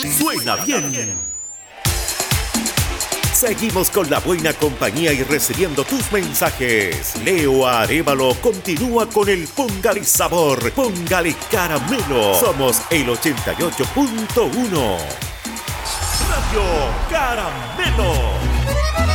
Suena bien. Seguimos con la buena compañía y recibiendo tus mensajes. Leo Arévalo continúa con el Póngale Sabor, Póngale Caramelo. Somos el 88.1. Radio Caramelo.